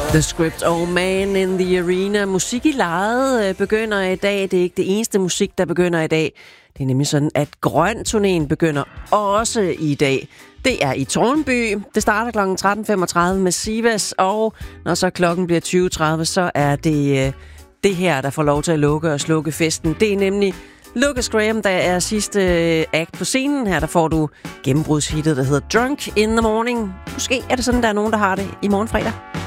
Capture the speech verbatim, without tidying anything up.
The Script, Oh Man in the Arena. Musik i lejet begynder i dag. Det er ikke det eneste musik, der begynder i dag. Det er nemlig sådan, at Grøn-turnéen begynder også i dag. Det er i Tårnby. Det starter klokken tretten femogtredive med Sivas, og når så klokken bliver tyve tredive, så er det det her, der får lov til at lukke og slukke festen. Det er nemlig Lucas Graham, der er sidste act på scenen. Her der får du gennembrudshittet, der hedder Drunk in the Morning. Måske er det sådan, der er nogen, der har det i morgen fredag.